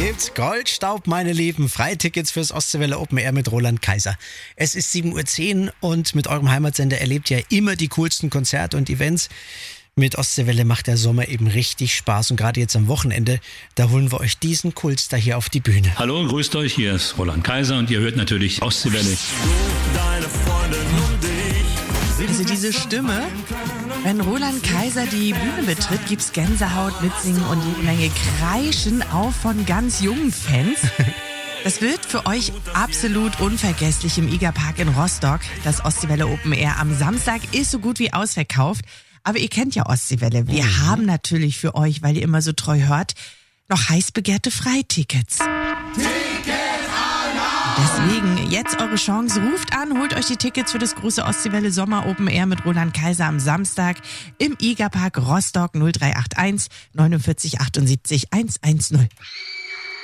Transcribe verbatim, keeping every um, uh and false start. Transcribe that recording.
gibt's Goldstaub, meine Lieben. Freitickets fürs Ostseewelle Open Air mit Roland Kaiser. Es ist sieben Uhr zehn und mit eurem Heimatsender erlebt ihr immer die coolsten Konzerte und Events. Mit Ostseewelle macht der Sommer eben richtig Spaß und gerade jetzt am Wochenende, da holen wir euch diesen Kulster hier auf die Bühne. Hallo, grüßt euch, hier ist Roland Kaiser und ihr hört natürlich Ostseewelle. Also diese Stimme, wenn Roland Kaiser die Bühne betritt, gibt's Gänsehaut, Mitsingen und jede Menge Kreischen, auch von ganz jungen Fans. Das wird für euch absolut unvergesslich im Igerpark in Rostock. Das Ostseewelle Open Air am Samstag ist so gut wie ausverkauft. Aber ihr kennt ja Ostseewelle. Wir mhm. haben natürlich für euch, weil ihr immer so treu hört, noch heiß begehrte Freitickets. Deswegen jetzt eure Chance. Ruft an, holt euch die Tickets für das große Ostseewelle Sommer Open Air mit Roland Kaiser am Samstag im Igerpark Rostock null drei acht eins neunundvierzig achtundsiebzig hundertzehn.